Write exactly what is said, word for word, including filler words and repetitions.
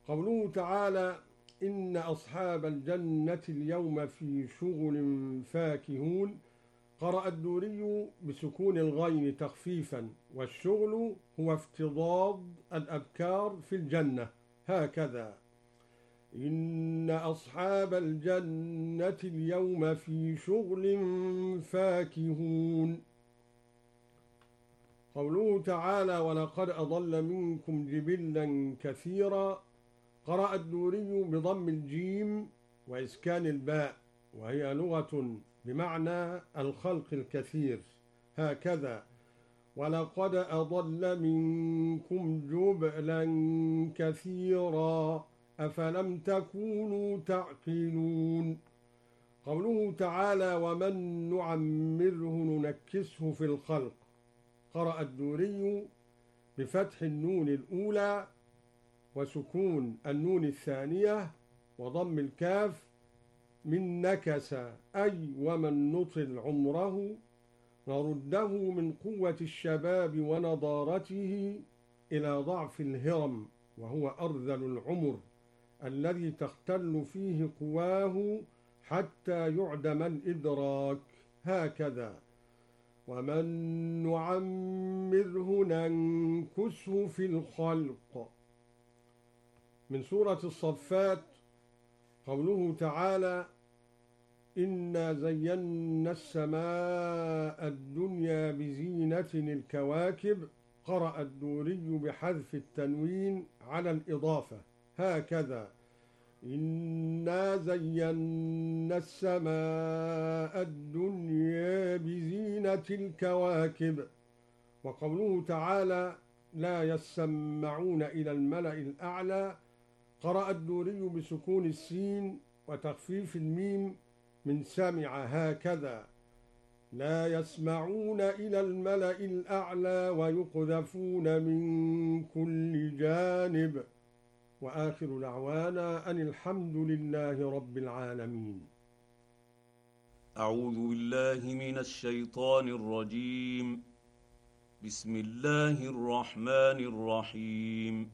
قوله تعالى: إن أصحاب الجنة اليوم في شغل فاكهون. قرأ الدوري بسكون الغين تخفيفا، والشغل هو افتضاض الأبكار في الجنة، هكذا: إن أصحاب الجنة اليوم في شغل فاكهون. قوله تعالى: ولقد أضل منكم جبلا كثيرا. قرأ الدوري بضم الجيم وإسكان الباء، وهي لغة بمعنى الخلق الكثير، هكذا: ولقد أضل منكم جبلا كثيرا أفلم تكونوا تعقلون. قوله تعالى: ومن نعمره ننكسه في الخلق. قرأ الدوري بفتح النون الأولى وسكون النون الثانية وضم الكاف، من نكس أي ومن نطل عمره نرده من قوة الشباب ونضارته إلى ضعف الهرم، وهو أرذل العمر الذي تختل فيه قواه حتى يعدم الإدراك، هكذا: ومن نعمره ننكسه في الخلق. من سورة الصفات. قوله تعالى: إنا زينا السماء الدنيا بزينة الكواكب. قرأ الدوري بحذف التنوين على الإضافة، هكذا: إنا زينا السماء الدنيا بزينة الكواكب. وقوله تعالى: لا يسمعون إلى الملأ الأعلى. قرأ الدوري بسكون السين وتخفيف الميم من سمع، هكذا: لا يسمعون إلى الملأ الأعلى ويقذفون من كل جانب. وآخر دعوانا أن الحمد لله رب العالمين. أعوذ بالله من الشيطان الرجيم. بسم الله الرحمن الرحيم.